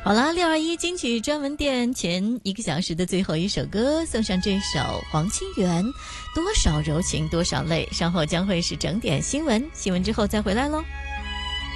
好啦，621金曲专门店前1个小时的最后一首歌，送上这首黄心源，多少柔情多少泪。稍后将会是整点新闻，新闻之后再回来咯。